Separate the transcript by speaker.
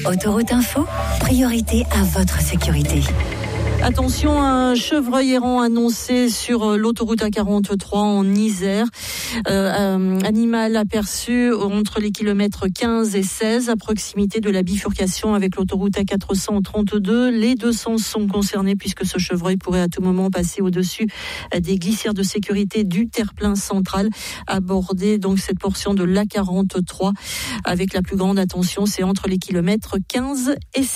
Speaker 1: Autoroute Info, priorité à votre sécurité.
Speaker 2: Attention, un chevreuil errant annoncé sur l'autoroute A43 en Isère. Animal aperçu entre les kilomètres 15 et 16 à proximité de la bifurcation avec l'autoroute A432. Les deux sens sont concernés puisque ce chevreuil pourrait à tout moment passer au-dessus des glissières de sécurité du terre-plein central. Aborder donc cette portion de l'A43 avec la plus grande attention, c'est entre les kilomètres 15 et 16.